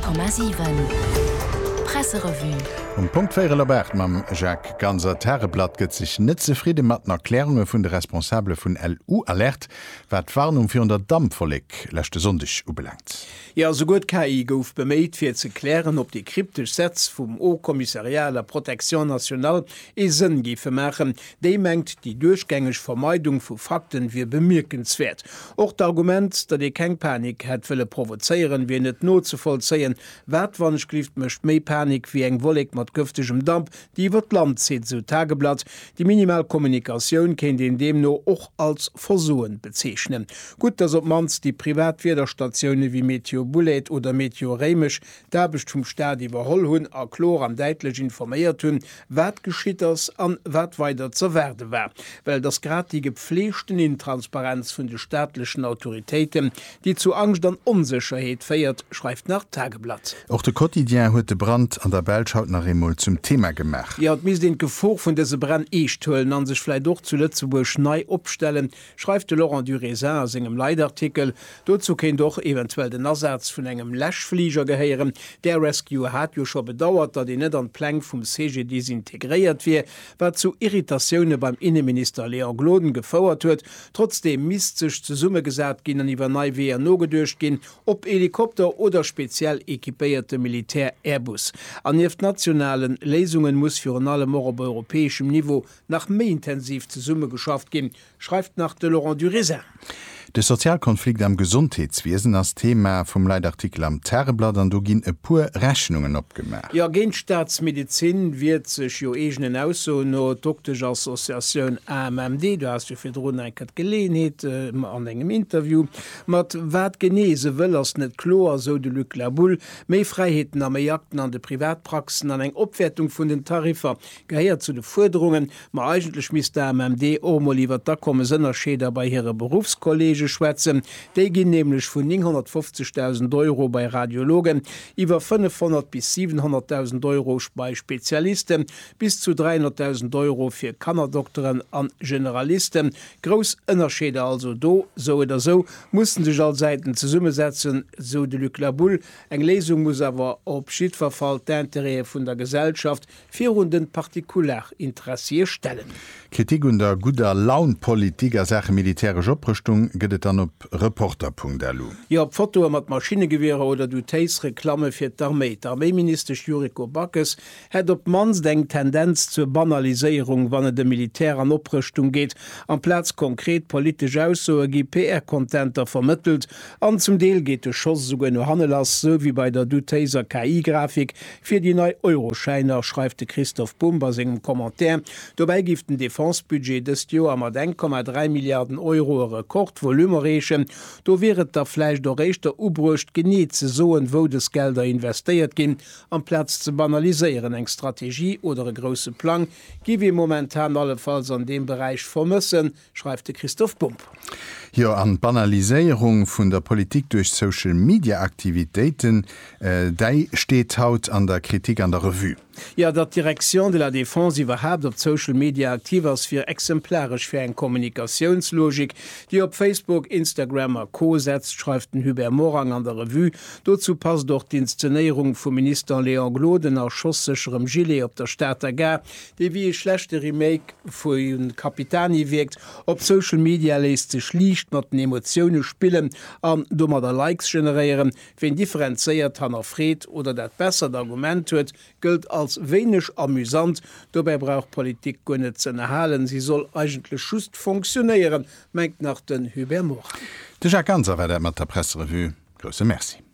100,7 Presserevue. Punkt 4 Robert mam Jacques Ganser Terreblatt gëtt sich net zufriede mat den Erklärunge vun de Responsable vun LU alert, wat Warnung fir der Damm verleg lächte sonndech ubelangt. Ja, so gut KI gouf beméit fir ze klären, ob die kryptisch Sätz vum O-Kommissarialer Protektion National sinn gife machen, déi mengt die durchgängig Vermeidung vu Fakten wie bemerkenswert. Och d'Argument, dat de keng Panik het wëlle provozeieren wie net not zu vollzeien, wannch klift mecht méi Panik wie eng Wolleg mat giftigem Damp, die wird Land seht so Tageblatt. Die Minimalkommunikation kennt in dem nur auch als Versuchen bezeichnen. Gut, dass ob mans die Privatwederstationen wie Meteo Bullet oder Meteo Remisch da bis zum Staat überhol hun Chlor am deitlich informiert hun, wat geschieht das an wat weiter zu werde war. Weil das grad die gepflegten Intransparenz von den staatlichen Autoritäten, die zu Angst an Unsicherheit feiert, schreibt nach Tageblatt. Auch der Quotidien huet de Brand an der Beltschaut nach zum Thema gemacht. Ja, mis den Gefor vun dese Brand echtöllen an sech vielleicht doch zu Lützeburg nei opstellen, schreibt Laurent Durésin aus engem Leitartikel. Dazu kennt doch eventuell den Ersatz vun engem Läschflieger geheieren. Der Rescue hat jo schon bedauert, dat die net an Plank vum CG disintegriert wie, wat zu Irritationune beim Innenminister Leon Gloden gefauert huet. Trotzdem misst sech zu Summe gesat gin an iwwer nei wie no gedurcht gin, ob Helikopter oder speziell ekipéierte Militär Airbus. An nationalen Lesungen muss für allem auf europäischem Niveau nach mehr intensiv zur Summe geschafft gehen, schreibt nach de Laurent Durésin. De Sozialkonflikt am Gesundheitswesen als Thema vom Leitartikel am Terreblatt an du gin e pur Rechnungen opgemacht. Ja, Genstaatsmedizin wird sich jo egenen aus no Doktor Association AMMD, du hast ja für Drohneinkeit Gelegenheit an engem Interview, mat wat genese will ass net klar so de Luc Laboul, méi Freiheiten am Jagden an de Privatpraxen an eng Opwertung vun den Tarifer geheiert zu de Forderungen, ma eigentlich mis der AMMD omoliwwer da komme Sënnerscheder bei ihre Berufskollege schwätzen, déi gin nämlich vun 950.000 € bei Radiologen, iwwer 500 bis 700.000 € bei Spezialisten, bis zu 300.000 € fir Kannerdoktoren an Generalisten. Gros Ënnerschede also do, so oder so, mussten sich all Seiten zu Summe setzen, so de Luc Laboul. Eng Lesung muss aber op Schiedverfall d'Interesse vun der Gesellschaft fir den partikulär Interessier stellen. Kritik und der guter Launpolitik als Sache militärische Oprüstung gëtt dann op Reporter.delu. Ja, op Foto mat Maschinegewehre oder du Reklamme fir d'Armee. Armeeminister Juriko Backes het op mans denkt Tendenz zur Banalisierung, wann de Militär an Oprüstung geht, am Platz konkret politisch Aussoe gi PR-Contenter vermittelt, an zum Deel geht de Schoss sogar no Hannelas, so wie bei der Duteiser KI-Grafik fir die neue Euroscheiner, schreibt de Christoph Bumber segem Kommentar. Dabei gift ein Defensebudget des Jo mat 1,3 Milliarden € Rekordvolumen rechen, do wäret der Fleisch der rechter Ubrucht geneet ze soen, wo des Gelder investiert gin, am Platz zu banalisieren. Eng Strategie oder e grosse Plan gi wir momentan allenfalls an dem Bereich vermëssen, schreibt de Christoph Bump. Ja, an Banalisierung vun der Politik durch Social Media Aktivitäten, dei steht haut an der Kritik an der Revue. Ja, dat Direktion de la Défense überhaupt op Social Media aktiv als fir exemplarisch fir eng Kommunikationslogik, die op Facebook, Instagram a Co setzt, schreibt den Hubert Morang an der Revue. Dazu passt doch die Inszenierung vom Minister Leon Gloden aus schosssicherem Gilet op der Staater Gar, die wie schlechte Remake vu Kapitani wirkt. Op Social Media lässt sich liicht mat den Emotionen spielen an dummer der Likes generieren, wenn differenziert han erfred oder dat besser Argument huet, gilt als wenig amüsant. Dabei braucht Politik gonne zu erhalen. Sie soll eigentlich just funktionieren, meint nach den Hubert Moch. De Jacques Ganser war der mat der Presserevue. Grosse Merci.